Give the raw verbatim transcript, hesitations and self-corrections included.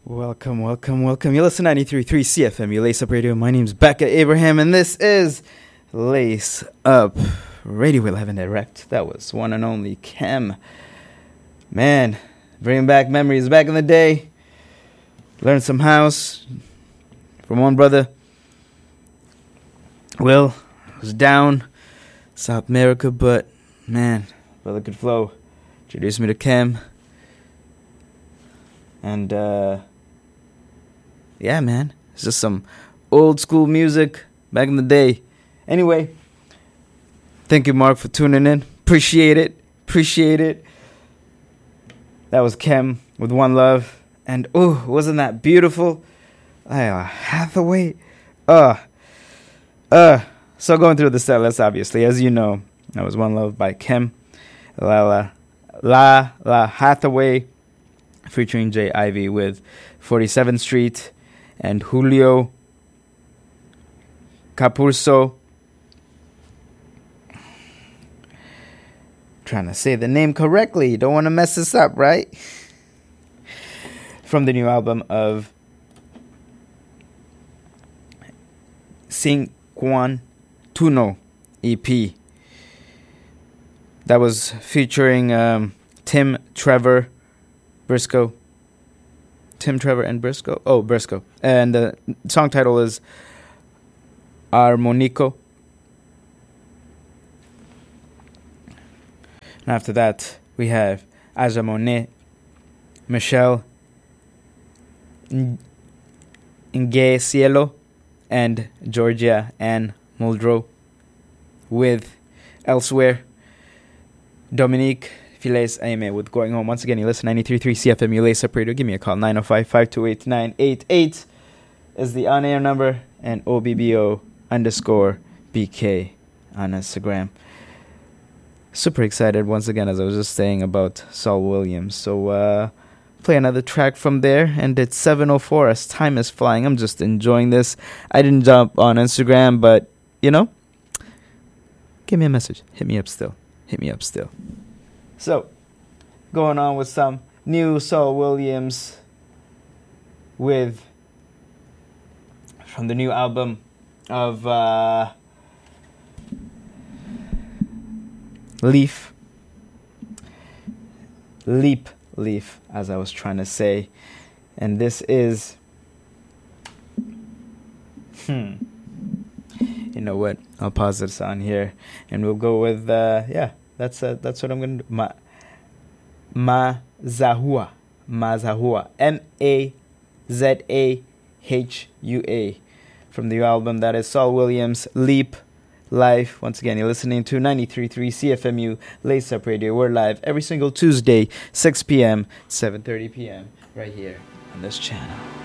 Welcome, welcome, welcome. You listen to ninety-three point three C F M, you Lace Up Radio. My name's Becca Abraham, and this is Lace Up Radio. We're live and direct. That was one and only Kem. Man, bringing back memories back in the day. Learned some house from one brother. Will was down South America, but man, brother could flow. Introduced me to Kem. And, uh, yeah, man, it's just some old school music back in the day. Anyway, thank you, Mark, for tuning in. Appreciate it. Appreciate it. That was Kem with One Love. And, oh, wasn't that beautiful? Uh, Hathaway. Uh, uh, so going through the set list, obviously, as you know, that was One Love by Kem. La La, La, La Hathaway, featuring Jay Ivy with forty-seventh Street, and Julio Capurso. Trying to say the name correctly. Don't want to mess this up, right? From the new album of Cinquan Tuno E P. That was featuring um, Tim Trevor Briscoe. Tim Trevor and Briscoe. Oh, Briscoe. And the song title is Armonico. And after that, we have Aja Monet, Michelle Nge Cielo, and Georgia Ann Muldrow with Elsewhere. Dominique Files Aime with Going Home. Once again, you listen to ninety-three point three C F M, you Lace Up Radio. Give me a call. nine oh five, five two eight, nine eight eight is the on-air number, and O B B O underscore B K on Instagram. Super excited once again, as I was just saying, about Saul Williams. So, uh, play another track from there, and it's seven oh four as time is flying. I'm just enjoying this. I didn't jump on Instagram, but, you know, give me a message. Hit me up still. Hit me up still. So, going on with some new Saul Williams with, from the new album of uh, Leaf. Leap Leaf, as I was trying to say. And this is, hmm, you know what? I'll pause this on here, and we'll go with, uh, yeah. That's uh, that's what I'm going to do. Ma, Mazahua. Mazahua. M A Z A H U A. From the album that is Saul Williams, Leap Life. Once again, you're listening to ninety-three point three C F M U Lace Up Radio. We're live every single Tuesday, six p.m., seven thirty p.m. right here on this channel.